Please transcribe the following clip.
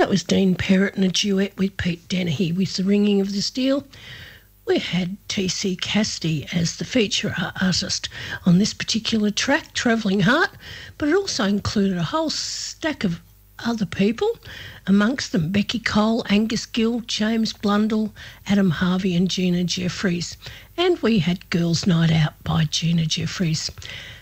That was Dean Perrott and a duet with Pete Dennehy with The Ringing of the Steel. We had T.C. Cassidy as the feature artist on this particular track, Travelling Heart, but it also included a whole stack of other people, amongst them Becky Cole, Angus Gill, James Blundell, Adam Harvey and Gina Jeffries. And we had Girls' Night Out by Gina Jeffries.